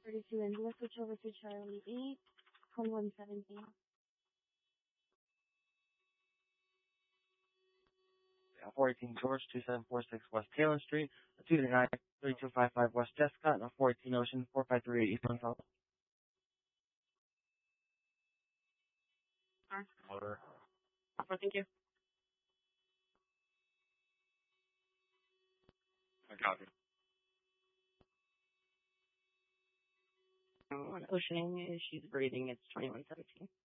32 and we'll switch over to Charlie 8, 2117. 14 George, 2746 West Taylor Street, 239 3255 West Jessica, and 14 Ocean, 4538 East Monroe. Motor. Thank you. I copy. Oceaning, she's breathing, it's 2117.